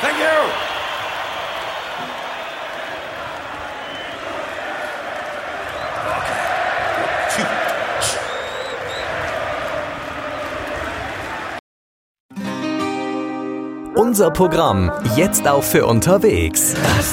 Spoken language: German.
Thank you. Unser Programm jetzt auch für unterwegs.